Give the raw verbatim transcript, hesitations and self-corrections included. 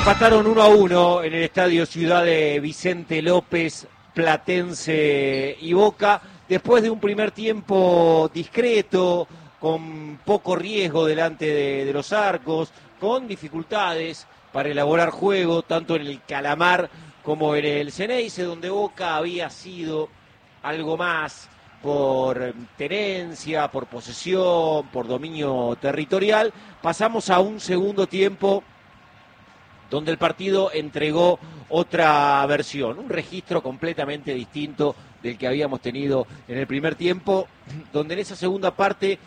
Empataron uno a uno en el estadio Ciudad de Vicente López, Platense y Boca, después de un primer tiempo discreto, con poco riesgo delante de, de los arcos, con dificultades para elaborar juego, tanto en el Calamar como en el Ceneice, donde Boca había sido algo más por tenencia, por posesión, por dominio territorial. Pasamos a un segundo tiempo donde el partido entregó otra versión, un registro completamente distinto del que habíamos tenido en el primer tiempo, donde en esa segunda parte